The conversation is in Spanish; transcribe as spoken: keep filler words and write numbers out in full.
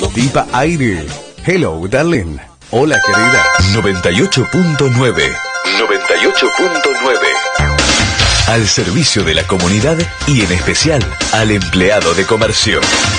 Tip Aire. Hello, darling. Hola, querida. noventa y ocho punto nueve. noventa y ocho punto nueve. Al servicio de la comunidad y en especial al empleado de comercio.